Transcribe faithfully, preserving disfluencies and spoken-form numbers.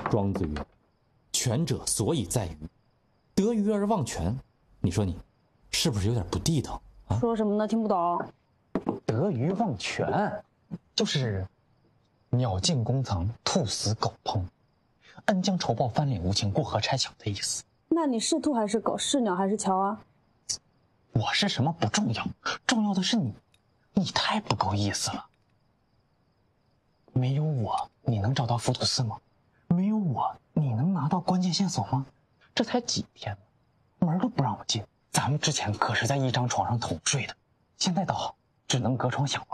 庄子曰：“权者所以在于得鱼而忘权。”你说你是不是有点不地道啊？ 说什么呢？听不懂。 得鱼忘权，就是鸟尽弓藏，兔死狗烹，恩将仇报，翻脸无情，过河拆桥的意思。 那你是兔还是狗？是鸟还是桥啊？ 我是什么不重要，重要的是你，你太不够意思了。没有我，你能找到福土斯吗？没有我，你能拿到关键线索吗？这才几天呢，门都不让我进。咱们之前可是在一张床上同睡的，现在倒好，只能隔窗相望。